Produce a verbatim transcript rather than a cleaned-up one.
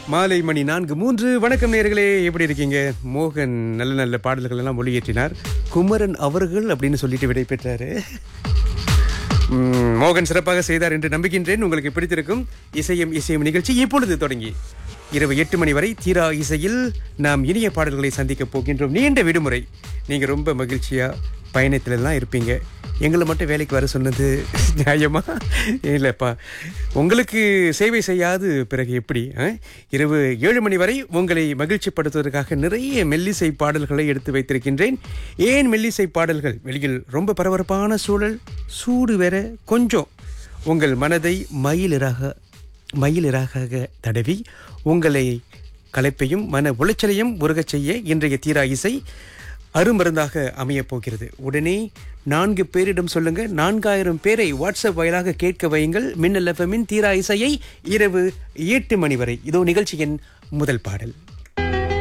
மாலை மணி நான்கு மூன்று. வணக்கம் நேயர்களே, எப்படி இருக்கீங்க? மோகன் நல்ல நல்ல பாடல்கள் எல்லாம் ஒளியேற்றினார். குமரன் அவர்கள் அப்படின்னு சொல்லிட்டு விடை பெற்றாரு. உம், மோகன் சிறப்பாக செய்தார் என்று நம்புகின்றேன். உங்களுக்கு பிடித்திருக்கும் இசையும் இசையும் நிகழ்ச்சி இப்பொழுது தொடங்கி இரவு எட்டு மணி வரை தீரா இசையில் நாம் இனிய பாடல்களை சந்திக்க போகின்றோம். நீண்ட விடுமுறை, நீங்க ரொம்ப மகிழ்ச்சியா பயணத்துல எல்லாம் இருப்பீங்க. எங்களை மட்டும் வேலைக்கு வர சொன்னது நியாயமா? இல்லப்பா, உங்களுக்கு சேவை செய்யாது பிறகு எப்படி? இரவு ஏழு மணி வரை உங்களை மகிழ்ச்சிப்படுத்துவதற்காக நிறைய மெல்லிசை பாடல்களை எடுத்து வைத்திருக்கின்றேன். ஏன் மெல்லிசை பாடல்கள்? வெளியில் ரொம்ப பரபரப்பான சூழல், சூடு வேற. கொஞ்சம் உங்கள் மனதை மயிலிறாக மயிலிறாக தடவி உங்களை களைப்பையும் மன உளைச்சலையும் உருகச் செய்ய இன்றைய தீரா இசை அருமருந்தாக அமையப் போகிறது. உடனே நான்கு பேரிடம் சொல்லுங்க. நான்காயிரம் பேரை வாட்ஸ்அப் வாயிலாக கேட்க வையுங்கள். மின்னல் எஃப்எம்மின் தீரா இசையை இரவு எட்டு மணி வரை. இதோ நிகழ்ச்சியின் முதல் பாடல்.